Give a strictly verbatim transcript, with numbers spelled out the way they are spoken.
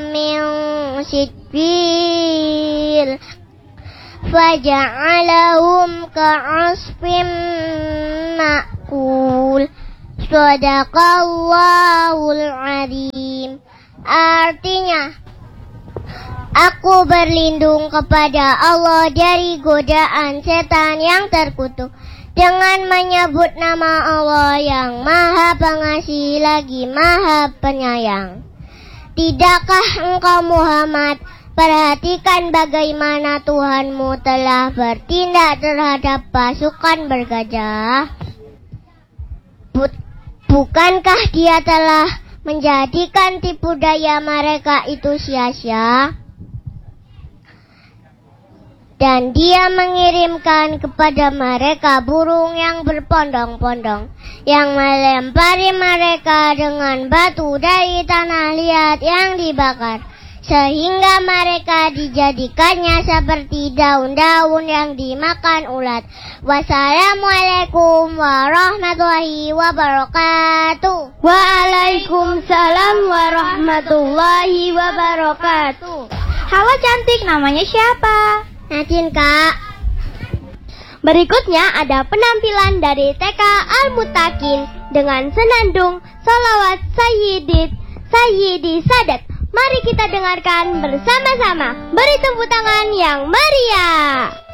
min sijil faja'alahum ka'asfin ma'kul. Shadaqallahul azim. Artinya, aku berlindung kepada Allah dari godaan setan yang terkutuk dengan menyebut nama Allah yang Maha Pengasih lagi Maha Penyayang. Tidakkah engkau Muhammad perhatikan bagaimana Tuhanmu telah bertindak terhadap pasukan bergajah? Bukankah dia telah menjadikan tipu daya mereka itu sia-sia? Dan dia mengirimkan kepada mereka burung yang berpondong-pondong, yang melempari mereka dengan batu dari tanah liat yang dibakar, sehingga mereka dijadikannya seperti daun-daun yang dimakan ulat. Wassalamualaikum warahmatullahi wabarakatuh. Waalaikumsalam warahmatullahi wabarakatuh. Halo cantik, namanya siapa? Nadine, Kak. Berikutnya ada penampilan dari T K Al-Mutakin dengan senandung Sholawat Sayyidid Sayyidi Sadat. Mari kita dengarkan bersama-sama. Beri tepuk tangan yang meriah.